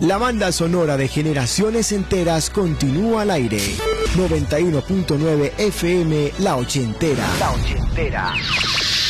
La banda sonora de generaciones enteras continúa al aire. 91.9 FM La Ochentera. La Ochentera.